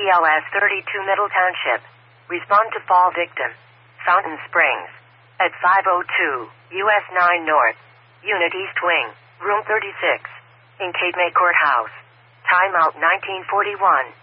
BLS 32 Middle Township. Respond to fall victim. Fountain Springs. At 502 US 9 North. Unit East Wing. Room 36. In Cape May Courthouse. Timeout 1941.